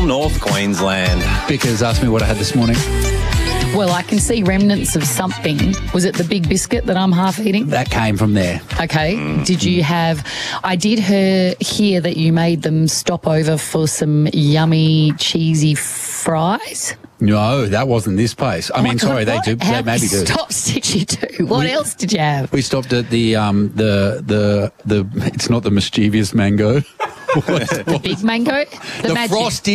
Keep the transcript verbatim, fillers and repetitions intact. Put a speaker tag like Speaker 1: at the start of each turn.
Speaker 1: North Queensland.
Speaker 2: Because asked me what I had this morning.
Speaker 3: Well, I can see remnants of something. Was it the big biscuit that I'm half eating?
Speaker 2: That came from there.
Speaker 3: Okay. Mm. Did you have... I did hear, hear that you made them stop over for some yummy, cheesy fries.
Speaker 2: No, that wasn't this place. I
Speaker 3: Oh,
Speaker 2: mean, sorry,
Speaker 3: what?
Speaker 2: they do.
Speaker 3: How,
Speaker 2: They maybe do.
Speaker 3: Stop, Stitchy too. What
Speaker 2: We-
Speaker 3: else did you have?
Speaker 2: We stopped at the um the the the. It's not the mischievous mango.
Speaker 3: The big mango? The,
Speaker 2: The
Speaker 3: magic.
Speaker 2: frosty